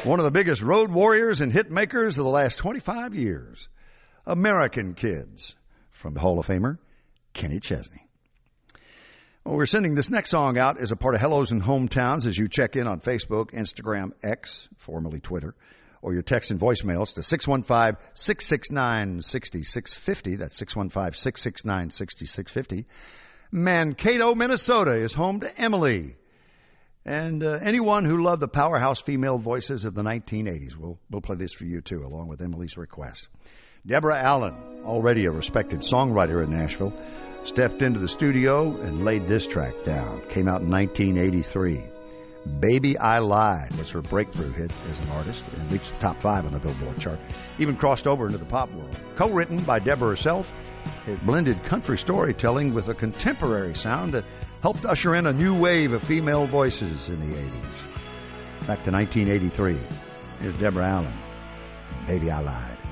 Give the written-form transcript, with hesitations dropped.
One of the biggest road warriors and hit makers of the last 25 years. American Kids from the Hall of Famer, Kenny Chesney. Well, we're sending this next song out as a part of Hellos and Hometowns as you check in on Facebook, Instagram, X, formerly Twitter, or your text and voicemails to 615-669-6650. That's 615-669-6650. Mankato, Minnesota is home to Emily. And anyone who loved the powerhouse female voices of the 1980s, we'll play this for you too, along with Emily's request. Deborah Allen, already a respected songwriter in Nashville, stepped into the studio and laid this track down. Came out in 1983. Baby I Lied was her breakthrough hit as an artist and reached the top 5 on the Billboard chart. Even crossed over into the pop world. Co-written by Deborah herself, it blended country storytelling with a contemporary sound that helped usher in a new wave of female voices in the 80s. Back to 1983. Here's Deborah Allen. Baby I Lied.